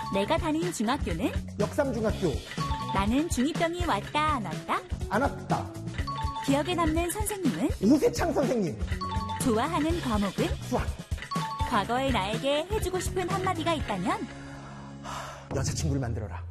내가 다닌 중학교는? 역삼중학교. 나는 중2병이 왔다 안 왔다? 안 왔다. 기억에 남는 선생님은? 오세창 선생님. 좋아하는 과목은? 수학. 과거의 나에게 해주고 싶은 한마디가 있다면? 여자친구를 만들어라.